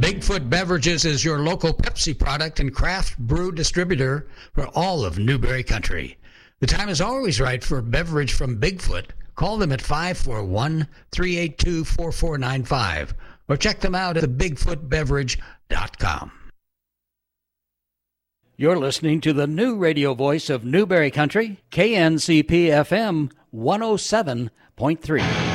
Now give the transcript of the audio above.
Bigfoot Beverages is your local Pepsi product and craft brew distributor for all of Newberry Country. The time is always right for a beverage from Bigfoot. Call them at 541-382-4495 or check them out at thebigfootbeverage.com. You're listening to the new radio voice of Newberry Country, KNCP FM 107.3.